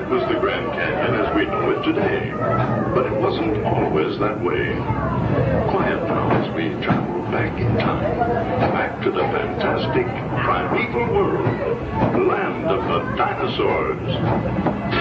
That was the Grand Canyon as we know it today. But it wasn't always that way. Quiet now as we travel back in time. Back to the fantastic, primeval world. Land of the dinosaurs.